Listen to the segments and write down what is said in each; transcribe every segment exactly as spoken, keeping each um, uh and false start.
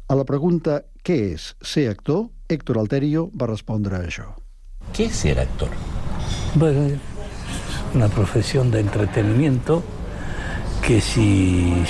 A la pregunta «Què és ser actor?», Héctor Alterio va respondre a això. ¿Qué es ser actor? Bueno, es una profesión de entretenimiento que si,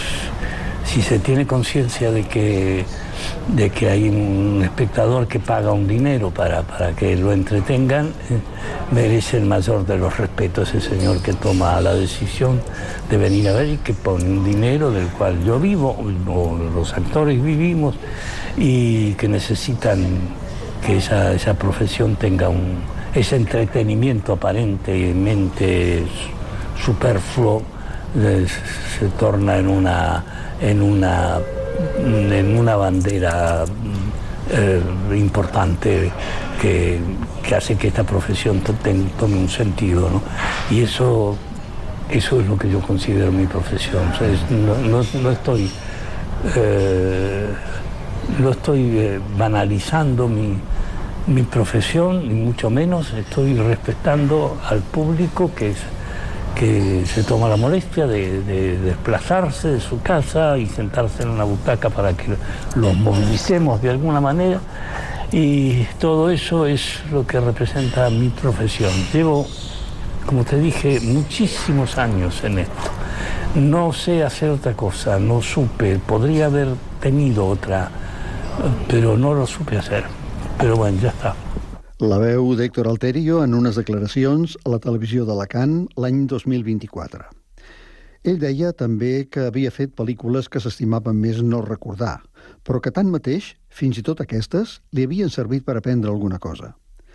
si se tiene conciencia de que, de que hay un espectador que paga un dinero para, para que lo entretengan, eh, merece el mayor de los respetos ese señor que toma la decisión de venir a ver y que pone un dinero del cual yo vivo, o los actores vivimos, y que necesitan que esa, esa profesión tenga un, ese entretenimiento aparentemente superfluo, eh, se torna en una, en una, en una bandera eh, importante que, que hace que esta profesión tome un sentido, ¿no? Y eso, eso es lo que yo considero mi profesión. O sea, es, no, no, no estoy, eh, no estoy eh, banalizando mi, mi profesión, ni mucho menos. Estoy respetando al público que, es, que se toma la molestia de, de desplazarse de su casa y sentarse en una butaca para que los movilicemos de alguna manera. Y todo eso es lo que representa mi profesión. Llevo, como te dije, muchísimos años en esto. No sé hacer otra cosa, no supe, podría haber tenido otra, pero no lo supe hacer. Però bueno, ja està. La veu d'Héctor Alterio en unes declaracions a la televisió d'Alacant l'any dos mil vint-i-quatre. Ell deia també que havia fet pel·lícules que s'estimaven més no recordar, però que tanmateix, fins i tot aquestes, li havien servit per aprendre alguna cosa.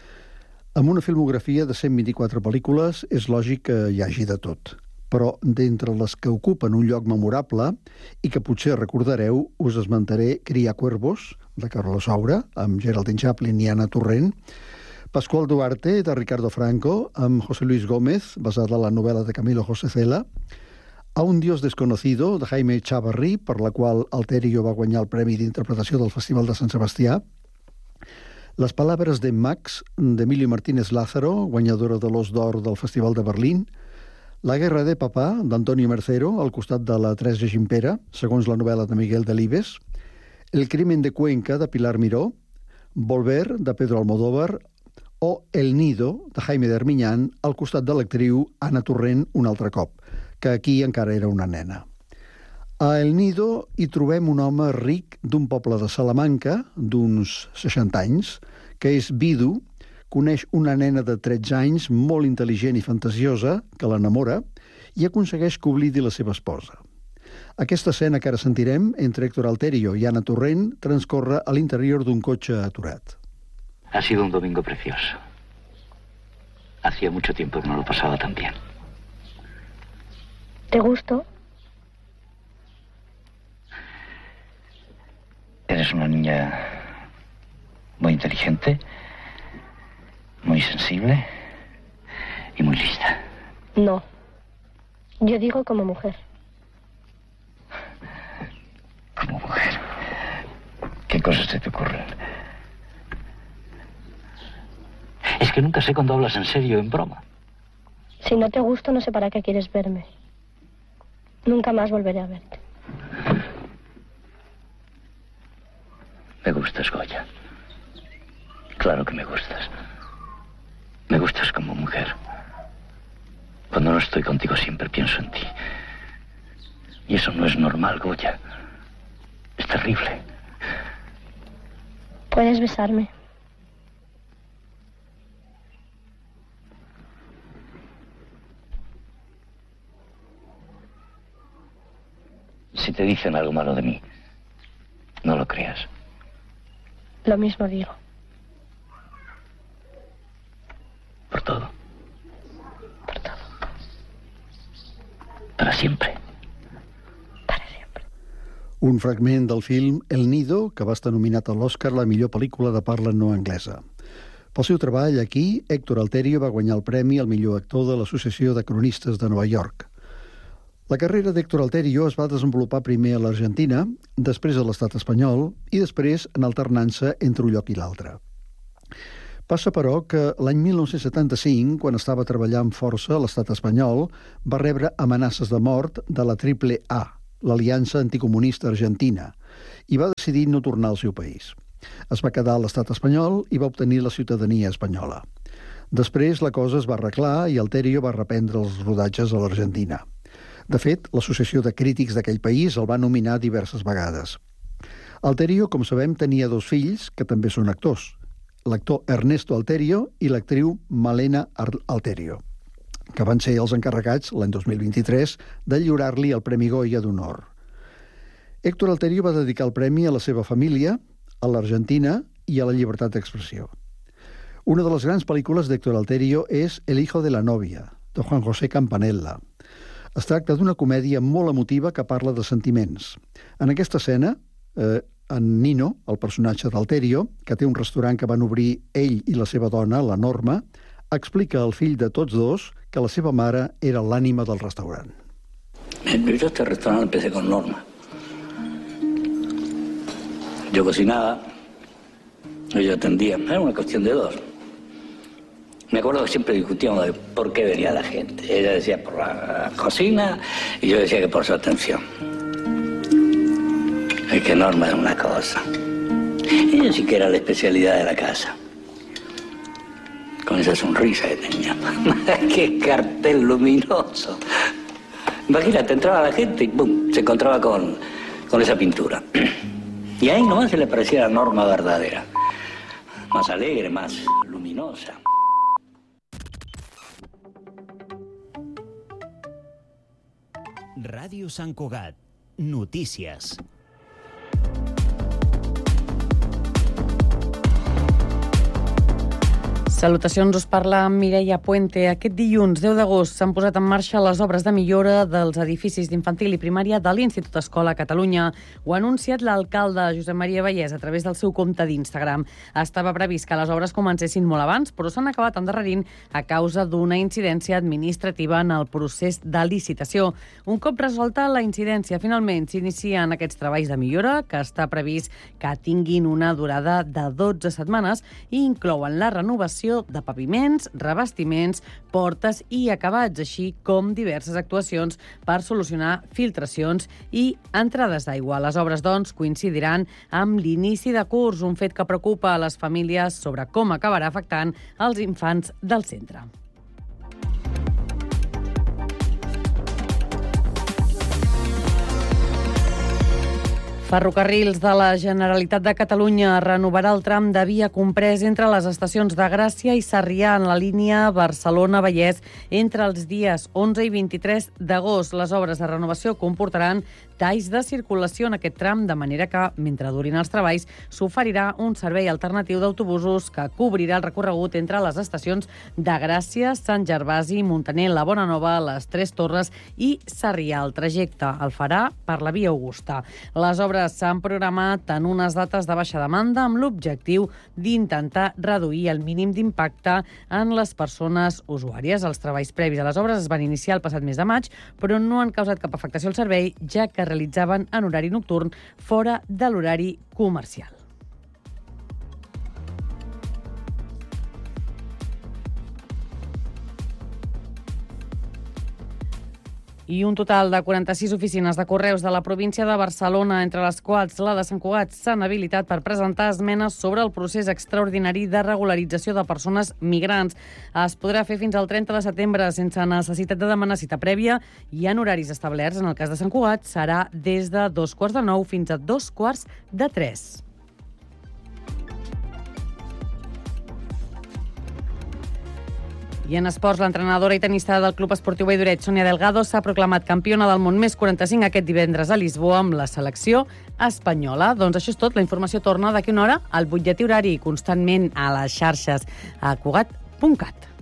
Amb una filmografia de cent vint-i-quatre pel·lícules és lògic que hi hagi de tot, però d'entre les que ocupen un lloc memorable i que potser recordareu, us esmentaré Criar Cuervos, de Carlos Saura, amb Geraldine Chaplin i Anna Torrent, Pascual Duarte, de Ricardo Franco, amb José Luis Gómez, basada en la novel·la de Camilo José Cela, A un Dios desconocido, de Jaime Chavarri, per la qual Alterio va guanyar el Premi d'Interpretació del Festival de Sant Sebastià, Les palabras de Max, d'Emilio Martínez Lázaro, guanyadora de l'Os d'Or del Festival de Berlín, La guerra de papà, d'Antonio Mercero, al costat de la Teresa Gimpera, segons la novel·la de Miguel Delibes, El crimen de Cuenca, de Pilar Miró, Volver, de Pedro Almodóvar, o El nido, de Jaime d'Armiñán, al costat de l'actriu Anna Torrent un altre cop, que aquí encara era una nena. A El nido hi trobem un home ric d'un poble de Salamanca, d'uns seixanta anys, que és vidu, coneix una nena de tretze anys molt intel·ligent i fantasiosa, que l'enamora, i aconsegueix que oblidi la seva esposa. Aquesta escena que ara sentirem, entre Héctor Alterio i Anna Torrent, transcorre a l'interior d'un cotxe aturat. Ha sido un domingo precioso. Hacía mucho tiempo que no lo pasaba tan bien. ¿Te gustó? Eres una niña muy inteligente, muy sensible y muy lista. No. Yo digo como mujer. Como mujer. ¿Qué cosas se te ocurren? Es que nunca sé cuándo hablas en serio o en broma. Si no te gusto, no sé para qué quieres verme. Nunca más volveré a verte. Me gustas, Goya. Claro que me gustas. Me gustas como mujer. Cuando no estoy contigo siempre pienso en ti. Y eso no es normal, Goya. Es terrible. Puedes besarme. Si te dicen algo malo de mí, no lo creas. Lo mismo digo. Por todo. Por todo. Para siempre. Para siempre. Un fragment del film El Nido, que va estar nominat a l'Oscar la millor pel·lícula de parla no anglesa. Pel seu treball aquí, Héctor Alterio va guanyar el premi al millor actor de l'Associació de Cronistes de Nova York. La carrera d'Héctor Alterio es va desenvolupar primer a l'Argentina, després a l'estat espanyol i després en alternança entre un lloc i l'altre. Passa, però, que l'any mil nou-cents setanta-cinc, quan estava treballant força a l'estat espanyol, va rebre amenaces de mort de la triple A, l'Aliança Anticomunista Argentina, i va decidir no tornar al seu país. Es va quedar a l'estat espanyol i va obtenir la ciutadania espanyola. Després la cosa es va arreglar i Alterio va reprendre els rodatges a l'Argentina. De fet, l'Associació de Crítics d'aquell país el va nominar diverses vegades. Alterio, com sabem, tenia dos fills que també són actors, l'actor Ernesto Alterio i l'actriu Malena Alterio, que van ser els encarregats, l'any dos mil vint-i-tres, de lliurar-li el Premi Goya d'Honor. Héctor Alterio va dedicar el premi a la seva família, a l'Argentina i a la llibertat d'expressió. Una de les grans pel·lícules d'Héctor Alterio és El hijo de la novia, de Juan José Campanella. Es tracta d'una comèdia molt emotiva que parla de sentiments. En aquesta escena, eh, en Nino, el personatge d'Alterio, que té un restaurant que van obrir ell i la seva dona, la Norma, explica al fill de tots dos que la seva mare era l'ànima del restaurant. Yo este restaurante empecé con Norma. Yo cocinaba, ella atendía, era una cuestión de dos. Me acuerdo que siempre discutíamos de por qué venía la gente. Ella decía por la cocina y yo decía que por su atención. Es que Norma era una cosa. Ella sí que era la especialidad de la casa. Con esa sonrisa que tenía. ¡Qué cartel luminoso! Imagínate, entraba la gente y ¡pum! Se encontraba con, con esa pintura. Y ahí nomás se le parecía la Norma verdadera. Más alegre, más luminosa. Ràdio Sant Cugat. Notícies. Salutacions, us parla Mireia Puente. Aquest dilluns, deu d'agost, s'han posat en marxa les obres de millora dels edificis d'infantil i primària de l'Institut Escola Catalunya. Ho ha anunciat l'alcalde Josep Maria Vallès a través del seu compte d'Instagram. Estava previst que les obres comencessin molt abans, però s'han acabat endarrerint a causa d'una incidència administrativa en el procés de licitació. Un cop resolta la incidència, finalment s'inicien aquests treballs de millora, que està previst que tinguin una durada de dotze setmanes i inclouen la renovació de paviments, revestiments, portes i acabats, així com diverses actuacions per solucionar filtracions i entrades d'aigua. Les obres, doncs, coincidiran amb l'inici de curs, un fet que preocupa a les famílies sobre com acabarà afectant els infants del centre. Ferrocarrils de la Generalitat de Catalunya renovarà el tram de via comprès entre les estacions de Gràcia i Sarrià en la línia Barcelona-Vallès entre els dies onze i vint-i-tres d'agost. Les obres de renovació comportaran talls de circulació en aquest tram, de manera que, mentre durin els treballs, s'oferirà un servei alternatiu d'autobusos que cobrirà el recorregut entre les estacions de Gràcia, Sant Gervasi, Muntaner, la Bonanova, les Tres Torres i Sarrià. El trajecte el farà per la via Augusta. Les obres s'han programat en unes dates de baixa demanda amb l'objectiu d'intentar reduir el mínim d'impacte en les persones usuàries. Els treballs previs a les obres es van iniciar el passat mes de maig, però no han causat cap afectació al servei, ja que es realitzaven en horari nocturn fora de l'horari comercial. I un total de quaranta-sis oficines de correus de la província de Barcelona, entre les quals la de Sant Cugat, s'han habilitat per presentar esmenes sobre el procés extraordinari de regularització de persones migrants. Es podrà fer fins al trenta de setembre sense necessitat de demanar cita prèvia i en horaris establerts. En el cas de Sant Cugat serà des de dos quarts de nou fins a dos quarts de tres. I en esports, l'entrenadora i tenista del Club Esportiu Valldoret, Sònia Delgado, s'ha proclamat campiona del món més quaranta-cinc aquest divendres a Lisboa amb la selecció espanyola. Doncs això és tot. La informació torna d'aquí una hora al butlletí horari, constantment a les xarxes a cugat punt cat.